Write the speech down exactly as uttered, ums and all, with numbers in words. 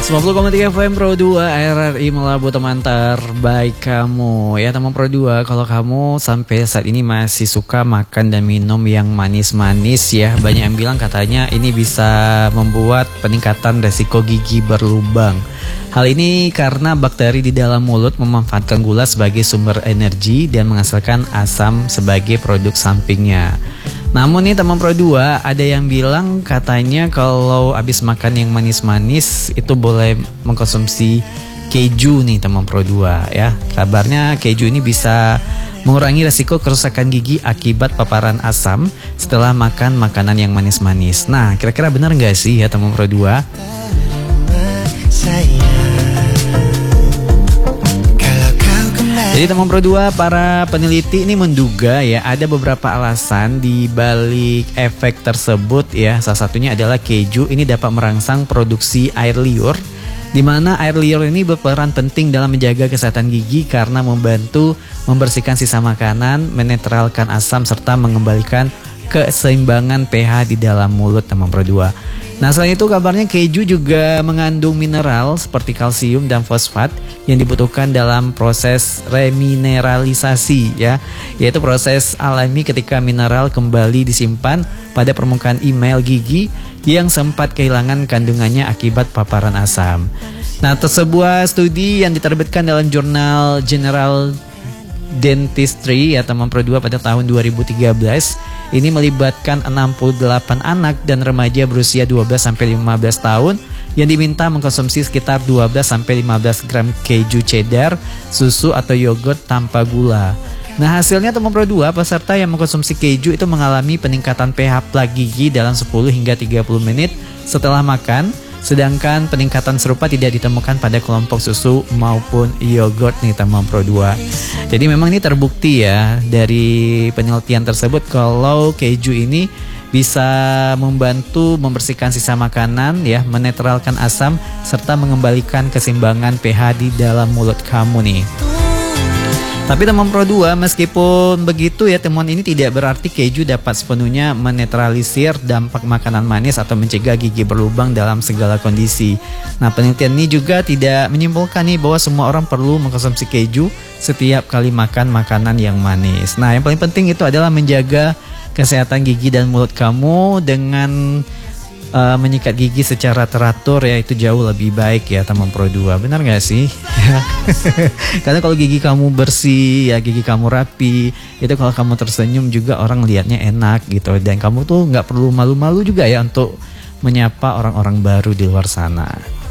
sembilan puluh koma tiga F M Pro dua R R I Melabu, teman terbaik kamu. Ya teman Pro dua, kalau kamu sampai saat ini masih suka makan dan minum yang manis-manis ya, banyak yang bilang katanya ini bisa membuat peningkatan resiko gigi berlubang. Hal ini karena bakteri di dalam mulut memanfaatkan gula sebagai sumber energi dan menghasilkan asam sebagai produk sampingnya. Namun nih teman Pro dua, ada yang bilang katanya kalau habis makan yang manis-manis itu boleh mengkonsumsi keju nih teman Pro dua ya. Kabarnya keju ini bisa mengurangi resiko kerusakan gigi akibat paparan asam setelah makan makanan yang manis-manis. Nah, kira-kira benar nggak sih ya teman Pro dua? Jadi teman Pro dua, para peneliti ini menduga ya ada beberapa alasan di balik efek tersebut ya. Salah satunya adalah keju ini dapat merangsang produksi air liur, di mana air liur ini berperan penting dalam menjaga kesehatan gigi karena membantu membersihkan sisa makanan, menetralkan asam serta mengembalikan keseimbangan pH di dalam mulut teman Pro dua. Nah, selain itu kabarnya keju juga mengandung mineral seperti kalsium dan fosfat yang dibutuhkan dalam proses remineralisasi ya, yaitu proses alami ketika mineral kembali disimpan pada permukaan email gigi yang sempat kehilangan kandungannya akibat paparan asam. Nah, sebuah studi yang diterbitkan dalam jurnal General Dentistry ya teman Pro dua pada tahun dua ribu tiga belas ini melibatkan enam puluh delapan anak dan remaja berusia dua belas sampai lima belas tahun yang diminta mengkonsumsi sekitar dua belas sampai lima belas gram keju cheddar, susu atau yogurt tanpa gula. Nah, hasilnya teman Pro dua, peserta yang mengkonsumsi keju itu mengalami peningkatan pH plak gigi dalam sepuluh hingga tiga puluh menit setelah makan. Sedangkan peningkatan serupa tidak ditemukan pada kelompok susu maupun yogurt nih teman Pro dua. Jadi memang ini terbukti ya dari penelitian tersebut kalau keju ini bisa membantu membersihkan sisa makanan ya, menetralkan asam serta mengembalikan keseimbangan pH di dalam mulut kamu nih. Tapi teman Pro dua, meskipun begitu ya, temuan ini tidak berarti keju dapat sepenuhnya menetralisir dampak makanan manis atau mencegah gigi berlubang dalam segala kondisi. Nah, penelitian ini juga tidak menyimpulkan nih bahwa semua orang perlu mengkonsumsi keju setiap kali makan makanan yang manis. Nah, yang paling penting itu adalah menjaga kesehatan gigi dan mulut kamu dengan Uh, menyikat gigi secara teratur ya, itu jauh lebih baik ya teman Pro dua. Benar gak sih? Karena kalau gigi kamu bersih ya, gigi kamu rapi, itu kalau kamu tersenyum juga orang lihatnya enak gitu. Dan kamu tuh gak perlu malu-malu juga ya untuk menyapa orang-orang baru di luar sana.